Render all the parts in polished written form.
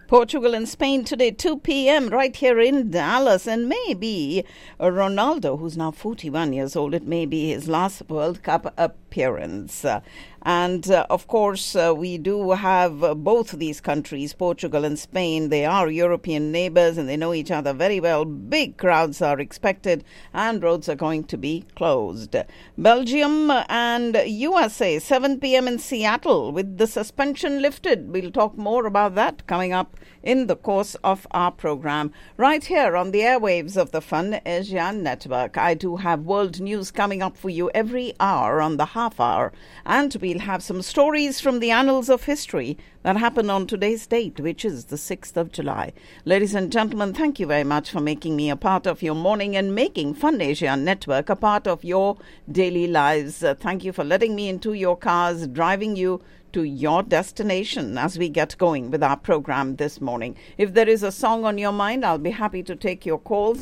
Portugal and Spain today, 2 p.m. right here in Dallas. And maybe Ronaldo, who's now 41 years old, it may be his last World Cup appearance. Of course, we do have both these countries, Portugal and Spain. They are European neighbors and they know each other very well. Big crowds are expected and roads are going to be closed. Belgium and USA, 7 p.m. in Seattle with the suspension lifted. We'll talk more about that coming up in the course of our program right here on the airwaves of the Fun Asia Network. I do have world news coming up for you every hour on the half hour, and we'll have some stories from the annals of history that happened on today's date, which is the 6th of July. Ladies and gentlemen, thank you very much for making me a part of your morning and making Fun Asia Network a part of your daily lives. Thank you for letting me into your cars, driving you to your destination as we get going with our program this morning. If there is a song on your mind, I'll be happy to take your calls.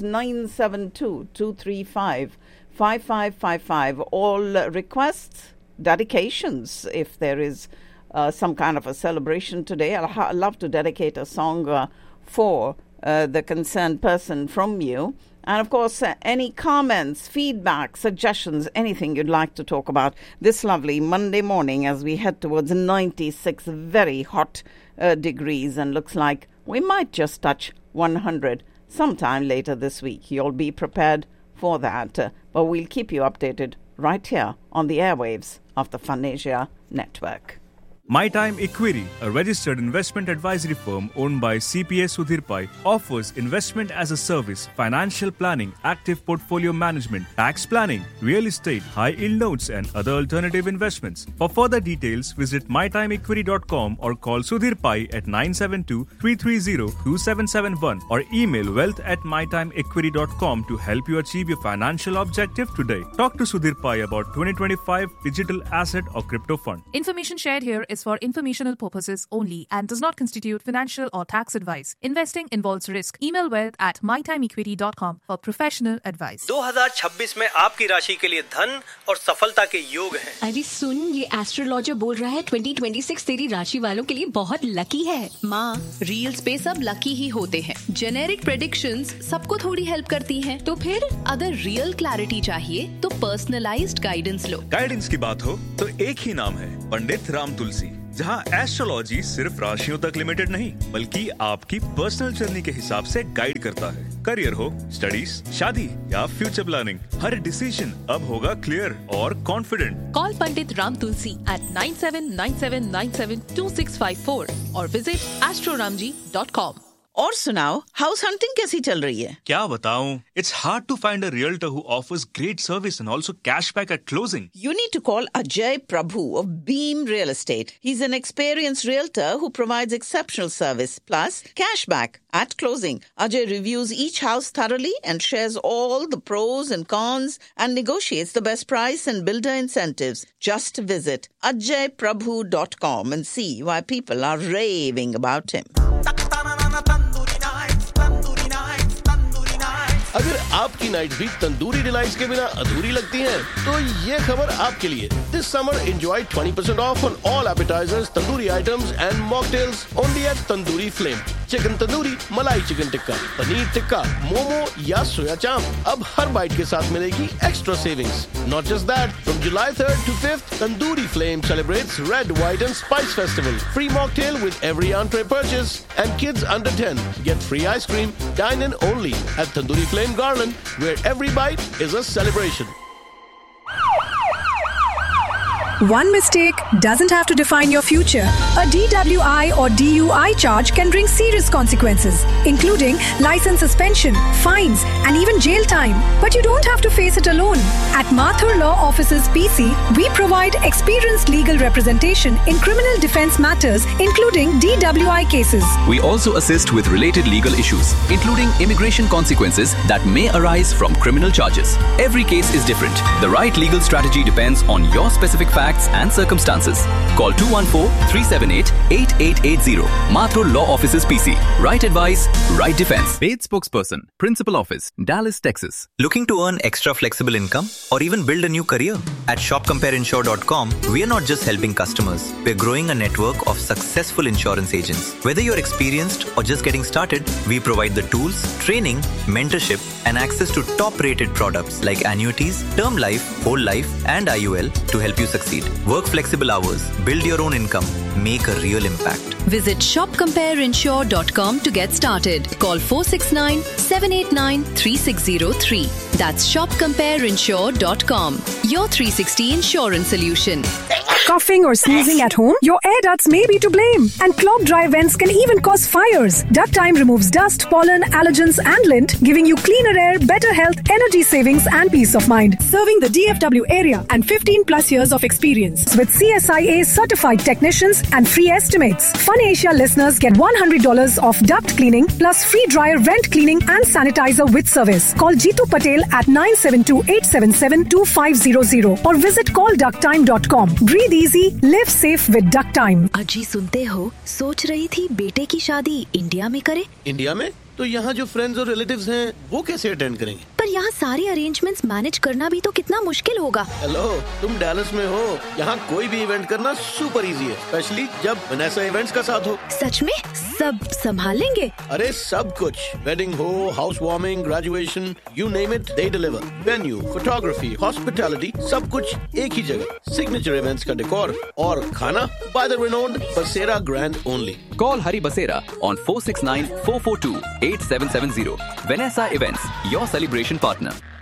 972-235-5555. All requests, dedications. If there is some kind of a celebration today, I'd love to dedicate a song for the concerned person from you. And, of course, any comments, feedback, suggestions, anything you'd like to talk about this lovely Monday morning as we head towards 96 very hot degrees, and looks like we might just touch 100 sometime later this week. You'll be prepared for that. But we'll keep you updated right here on the airwaves of the Fun Asia Network. My Time Equity, a registered investment advisory firm owned by CPA Sudhir Pai, offers investment as a service, financial planning, active portfolio management, tax planning, real estate, high-yield notes and other alternative investments. For further details, visit mytimeequity.com or call Sudhir Pai at 972-330-2771 or email wealth@mytimeequity.com to help you achieve your financial objective today. Talk to Sudhir Pai about 2025 digital asset or crypto fund. Information shared here is for informational purposes only and does not constitute financial or tax advice. Investing involves risk. Email wealth@mytimeequity.com for professional advice. 2026 में आपकी राशि के लिए धन और सफलता के योग हैं। अरे सुन, ये एस्ट्रोलॉजर बोल रहा है 2026 तेरी राशि वालों के लिए बहुत लकी है। माँ, रील्स पे सब लकी ही होते हैं। जेनेरिक प्रेडिक्शंस सबको थोड़ी हेल्प करती हैं। तो फिर अगर रियल क्लैरिटी चाहिए तो पर्सनलाइज्ड गाइडेंस लो। गाइडेंस की बात हो तो एक ही नाम है, पंडित राम तुलसी, जहां एस्ट्रोलॉजी सिर्फ राशियों तक लिमिटेड नहीं बल्कि आपकी पर्सनल जर्नी के हिसाब से गाइड करता है। करियर हो, स्टडीज, शादी या फ्यूचर प्लानिंग, हर डिसीजन अब होगा क्लियर और confident. Call Pandit Ram Tulsi at 9797972654 और विजिट astroramji.com। और सुनाओ, हाउस हंटिंग कैसी चल रही है? क्या बताऊं? It's hard to find a realtor who offers great service and also cashback at closing. You need to call Ajay Prabhu of Beam Real Estate. He's an experienced realtor who provides exceptional service plus cashback at closing. Ajay reviews each house thoroughly and shares all the pros and cons and negotiates the best price and builder incentives. Just visit ajayprabhu.com and see why people are raving about him. अगर आपकी night भी tandoori delights के बिना अधूरी लगती हैं, तो ये खबर आपके लिए। This summer enjoy 20% off on all appetizers, tandoori items and mocktails only at Tandoori Flame. Chicken tandoori, मलाई चिकन टिक्का, पनीर टिक्का, मोमो या सोया चाप, अब हर बाइट के साथ मिलेगी extra savings. Not just that, from July 3rd to 5th, Tandoori Flame celebrates Red, White and Spice Festival. Free mocktail with every entree purchase, and kids under 10 get free ice cream. Dine in only at Tandoori Flame Garland, where every bite is a celebration. One mistake doesn't have to define your future. A DWI or DUI charge can bring serious consequences, including license suspension, fines, and even jail time. But you don't have to face it alone. At Mathur Law Offices PC, we provide experienced legal representation in criminal defense matters, including DWI cases. We also assist with related legal issues, including immigration consequences that may arise from criminal charges. Every case is different. The right legal strategy depends on your specific facts facts and circumstances. Call 214-378-8880. Mathur Law Offices PC. Right advice, right defense. Paid spokesperson, Principal Office, Dallas, Texas. Looking to earn extra flexible income or even build a new career? At shopcompareinsure.com, we are not just helping customers. We're growing a network of successful insurance agents. Whether you're experienced or just getting started, we provide the tools, training, mentorship, and access to top-rated products like annuities, term life, whole life, and IUL to help you succeed. Work flexible hours, build your own income, make a real impact. Visit shopcompareinsure.com to get started. Call 469-789-3603. That's shopcompareinsure.com. Your 360 insurance solution. Coughing or sneezing at home? Your air ducts may be to blame. And clogged dry vents can even cause fires. Duct Time removes dust, pollen, allergens and lint, giving you cleaner air, better health, energy savings and peace of mind. Serving the DFW area and 15 plus years of experience. With CSIA certified technicians and free estimates. Fun Asia listeners get $100 off duct cleaning plus free dryer vent cleaning and sanitizer with service. Call Jeetu Patel at 972-877-2500 or visit callducttime.com. Breathe easy, live safe with Duct Time. अजी सुनते हो, सोच रही थी बेटे की शादी India में करे। इंडिया में? तो यहाँ जो फ्रेंड्स और रिलेटिव्स हैं, वो कैसे अटेंड करेंगे? पर यहाँ सारे अरेंजमेंट्स मैनेज करना भी तो कितना मुश्किल होगा। हेलो, तुम डैलस में हो। यहाँ कोई भी इवेंट करना सुपर इजी है, स्पेशली जब वनेसा इवेंट्स का साथ हो। सच में? सब संभाल लेंगे? अरे सब कुछ, वेडिंग हो, house warming, graduation, you name it, they deliver. Venue, photography, hospitality, सब कुछ एक ही जगह। सिग्नेचर इवेंट्स का डेकोर और खाना बाय द रिनोन्ड बसेरा grand only. Call Hari Basera on 469-442-8770. Vanessa Events, your celebration partner.